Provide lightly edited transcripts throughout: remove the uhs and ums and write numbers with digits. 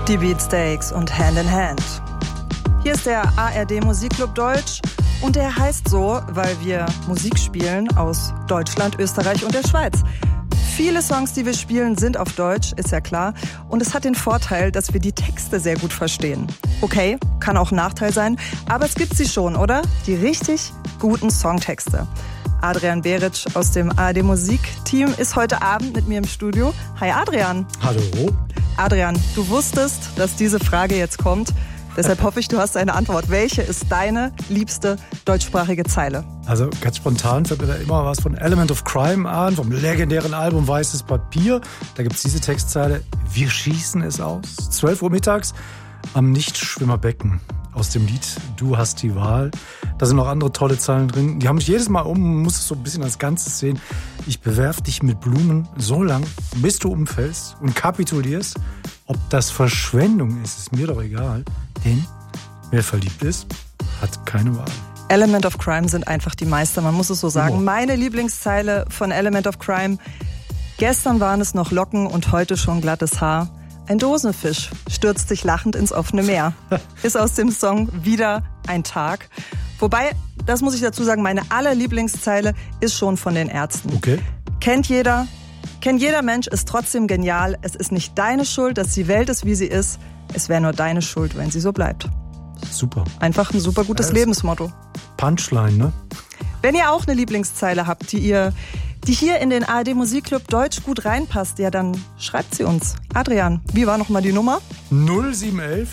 Die Beatsteaks und Hand in Hand. Hier ist der ARD Musikclub Deutsch und der heißt so, weil wir Musik spielen aus Deutschland, Österreich und der Schweiz. Viele Songs, die wir spielen, sind auf Deutsch, ist ja klar. Und es hat den Vorteil, dass wir die Texte sehr gut verstehen. Okay, kann auch ein Nachteil sein, aber es gibt sie schon, oder? Die richtig guten Songtexte. Adrian Beric aus dem ARD Musikteam ist heute Abend mit mir im Studio. Hi Adrian. Hallo. Adrian, du wusstest, dass diese Frage jetzt kommt. Deshalb hoffe ich, du hast eine Antwort. Welche ist deine liebste deutschsprachige Zeile? Also ganz spontan fällt mir da immer was von Element of Crime an, vom legendären Album Weißes Papier. Da gibt es diese Textzeile: Wir schießen es aus. 12 Uhr mittags am Nichtschwimmerbecken. Aus dem Lied Du hast die Wahl. Da sind noch andere tolle Zeilen drin. Die haben mich jedes Mal man muss es so ein bisschen als Ganzes sehen. Ich bewerf dich mit Blumen so lang, bis du umfällst und kapitulierst. Ob das Verschwendung ist, ist mir doch egal. Denn wer verliebt ist, hat keine Wahl. Element of Crime sind einfach die Meister, man muss es so sagen. Oh. Meine Lieblingszeile von Element of Crime: Gestern waren es noch Locken und heute schon glattes Haar. Ein Dosenfisch stürzt sich lachend ins offene Meer. Ist aus dem Song Wieder ein Tag. Wobei, das muss ich dazu sagen, meine allerlieblingszeile ist schon von den Ärzten. Okay. Kennt jeder Mensch, ist trotzdem genial. Es ist nicht deine Schuld, dass die Welt ist, wie sie ist. Es wäre nur deine Schuld, wenn sie so bleibt. Super. Einfach ein super gutes Lebensmotto. Punchline, ne? Wenn ihr auch eine Lieblingszeile habt, die hier in den ARD Musikclub Deutsch gut reinpasst, ja, dann schreibt sie uns. Adrian, wie war nochmal die Nummer? 0711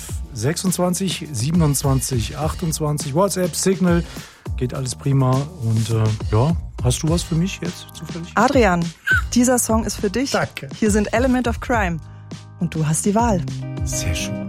26 27 28. WhatsApp, Signal, geht alles prima. Und ja, hast du was für mich jetzt zufällig? Adrian, dieser Song ist für dich. Danke. Hier sind Element of Crime und du hast die Wahl. Sehr schön.